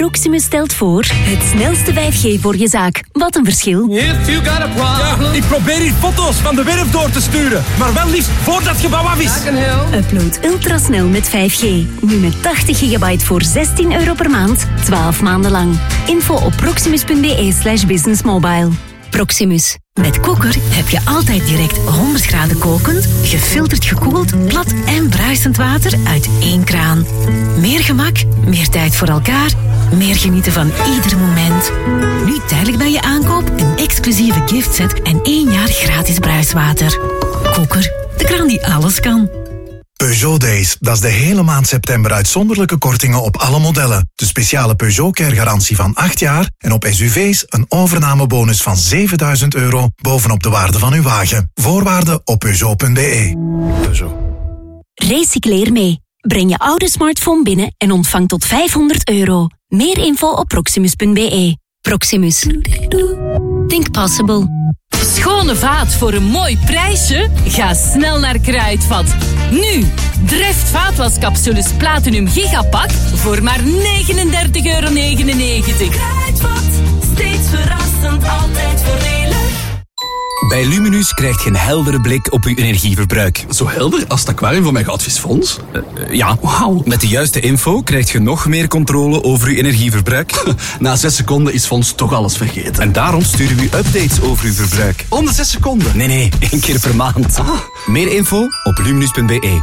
Proximus stelt voor het snelste 5G voor je zaak. Wat een verschil. Ja, ik probeer hier foto's van de werf door te sturen. Maar wel liefst voordat het gebouw af is. Upload ultrasnel met 5G. Nu met 80 gigabyte voor €16 per maand. 12 maanden lang. Info op proximus.be/businessmobile. Proximus. Met Koker heb je altijd direct 100 graden kokend, gefilterd gekoeld, plat en bruisend water uit één kraan. Meer gemak, meer tijd voor elkaar, meer genieten van ieder moment. Nu tijdelijk bij je aankoop een exclusieve giftset en 1 jaar gratis bruiswater. Koker, de kraan die alles kan. Peugeot Days, dat is de hele maand september uitzonderlijke kortingen op alle modellen. De speciale Peugeot Care garantie van 8 jaar en op SUV's een overnamebonus van €7.000 bovenop de waarde van uw wagen. Voorwaarden op Peugeot.be. Peugeot. Recycleer mee. Breng je oude smartphone binnen en ontvang tot €500. Meer info op proximus.be. Proximus. Think possible. Schone vaat voor een mooi prijsje? Ga snel naar Kruidvat. Nu, Dreft vaatwascapsules Platinum Gigapack voor maar €39,99. Kruidvat, steeds verrassend, altijd voordelig. Bij Luminus krijg je een heldere blik op uw energieverbruik. Zo helder als het aquarium van mijn goudvisfonds? Ja, wauw. Met de juiste info krijg je nog meer controle over uw energieverbruik. Na 6 seconden is Fons toch alles vergeten. En daarom sturen we u updates over uw verbruik. Om de 6 seconden? Nee, 1 keer per maand. Meer info op luminus.be.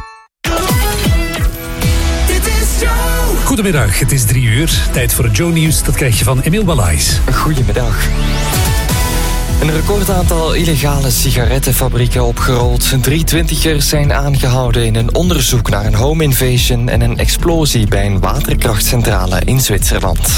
Goedemiddag, het is 3 uur. Tijd voor het Joe Nieuws, dat krijg je van Emiel Balais. Goedemiddag. Een recordaantal illegale sigarettenfabrieken opgerold. 3 twintigers zijn aangehouden in een onderzoek naar een home invasion en een explosie bij een waterkrachtcentrale in Zwitserland.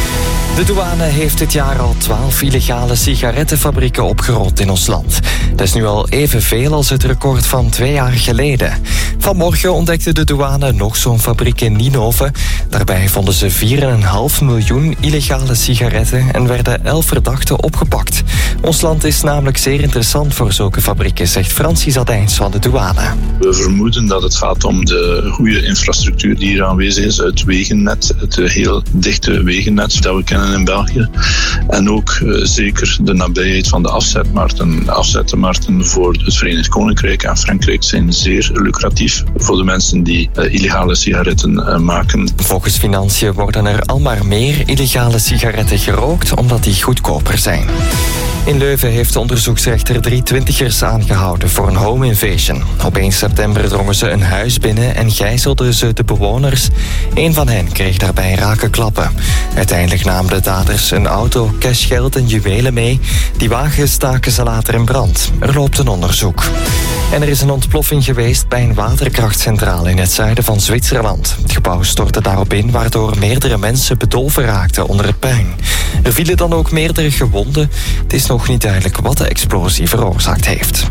De douane heeft dit jaar al 12 illegale sigarettenfabrieken opgerold in ons land. Dat is nu al evenveel als het record van 2 jaar geleden. Vanmorgen ontdekte de douane nog zo'n fabriek in Ninove. Daarbij vonden ze 4,5 miljoen illegale sigaretten en werden 11 verdachten opgepakt. Ons land is namelijk zeer interessant voor zulke fabrieken, zegt Francis Adijns van de douane. We vermoeden dat het gaat om de goede infrastructuur die hier aanwezig is. Het wegennet, het heel dichte wegennet dat we kennen in België. En ook zeker de nabijheid van de afzetmarkten. De afzetmarkten voor het Verenigd Koninkrijk en Frankrijk zijn zeer lucratief voor de mensen die illegale sigaretten maken. Volgens Financiën worden er al maar meer illegale sigaretten gerookt omdat die goedkoper zijn. In Leuven heeft de onderzoeksrechter 3 twintigers aangehouden voor een home invasion. Op 1 september drongen ze een huis binnen en gijzelden ze de bewoners. Een van hen kreeg daarbij rake klappen. Uiteindelijk namen de daders een auto, cashgeld en juwelen mee. Die wagen staken ze later in brand. Er loopt een onderzoek. En er is een ontploffing geweest bij een waterkrachtcentrale in het zuiden van Zwitserland. Het gebouw stortte daarop in, waardoor meerdere mensen bedolven raakten onder het puin. Er vielen dan ook meerdere gewonden. Het is nog niet duidelijk wat de explosie veroorzaakt heeft.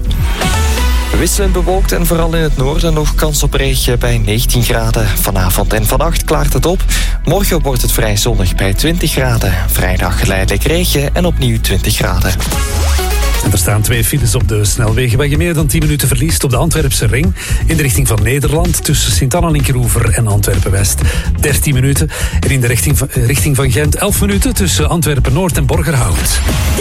Wisselend bewolkt en vooral in het noorden nog kans op regen bij 19 graden. Vanavond en vannacht klaart het op. Morgen wordt het vrij zonnig bij 20 graden. Vrijdag geleidelijk regen en opnieuw 20 graden. En er staan 2 files op de snelwegen waar je meer dan 10 minuten verliest op de Antwerpse ring. In de richting van Nederland tussen Sint-Anna-Linkeroever en Antwerpen-West 13 minuten. En in de richting van Gent 11 minuten tussen Antwerpen-Noord en Borgerhout.